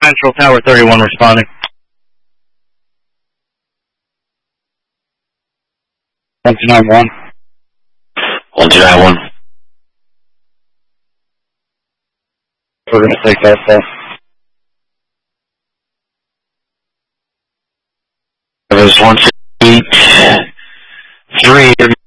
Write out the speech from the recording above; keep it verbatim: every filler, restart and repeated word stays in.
Central Tower thirty-one responding. one two nine one. one two nine one. We're going to take that stuff. It was one six eight three.